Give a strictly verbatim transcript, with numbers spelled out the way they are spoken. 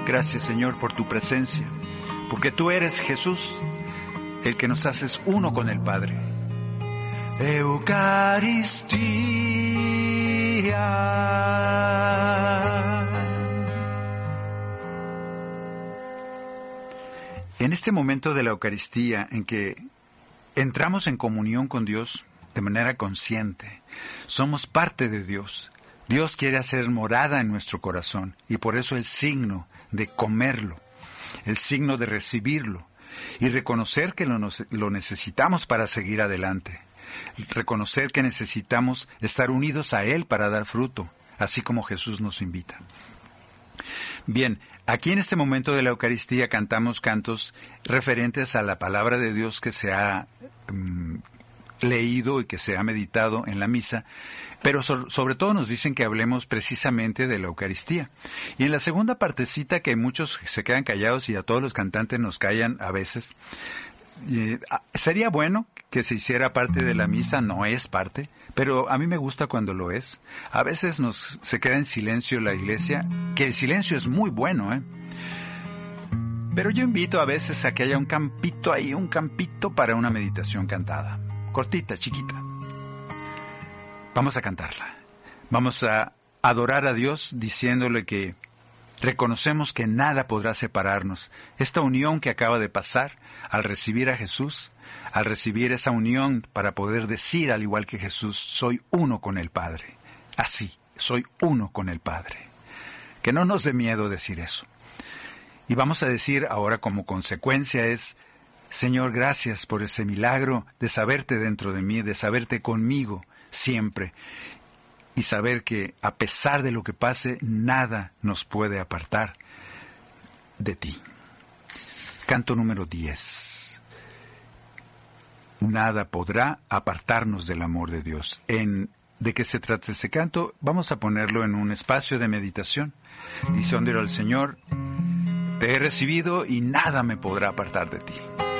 Gracias, Señor, por tu presencia, porque tú eres Jesús, el que nos haces uno con el Padre. Eucaristía. En este momento de la Eucaristía en que entramos en comunión con Dios de manera consciente, somos parte de Dios. Dios quiere hacer morada en nuestro corazón y por eso el signo de comerlo, el signo de recibirlo y reconocer que lo, lo necesitamos para seguir adelante, reconocer que necesitamos estar unidos a Él para dar fruto, así como Jesús nos invita. Bien, aquí en este momento de la Eucaristía cantamos cantos referentes a la palabra de Dios que se ha um, leído y que se ha meditado en la misa, pero so, sobre todo nos dicen que hablemos precisamente de la Eucaristía. Y en la segunda partecita, que muchos se quedan callados y a todos los cantantes nos callan a veces, eh, sería bueno que se hiciera parte de la misa, no es parte, pero a mí me gusta cuando lo es. A veces nos se queda en silencio la iglesia, que el silencio es muy bueno, ¿eh? Pero yo invito a veces a que haya un campito ahí, un campito para una meditación cantada. Cortita, chiquita. Vamos a cantarla. Vamos a adorar a Dios diciéndole que reconocemos que nada podrá separarnos. Esta unión que acaba de pasar al recibir a Jesús, al recibir esa unión para poder decir, al igual que Jesús, soy uno con el Padre. Así, soy uno con el Padre. Que no nos dé miedo decir eso. Y vamos a decir ahora como consecuencia es, Señor, gracias por ese milagro de saberte dentro de mí, de saberte conmigo siempre y saber que a pesar de lo que pase, nada nos puede apartar de ti. Canto número diez. Nada podrá apartarnos del amor de Dios. En ¿de qué se trata ese canto? Vamos a ponerlo en un espacio de meditación, diciéndole al Señor, te he recibido y nada me podrá apartar de ti.